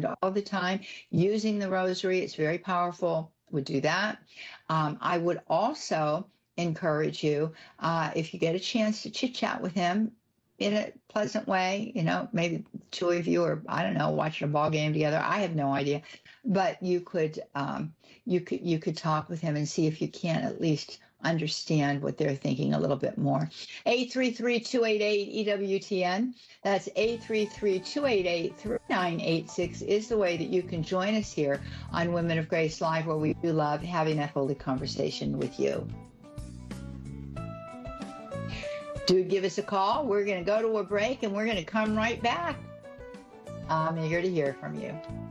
all the time using the rosary. It's very powerful. Would do that. I would also encourage you, if you get a chance to chit chat with him in a pleasant way, maybe two of you, or I don't know, watching a ball game together. I have no idea, but you could talk with him and see if you can at least understand what they're thinking a little bit more. 833-288-EWTN. That's 833-288-3986 is the way that you can join us here on Women of Grace Live, where we do love having that holy conversation with you. Do give us a call. We're going to go to a break and we're going to come right back. I'm eager to hear from you.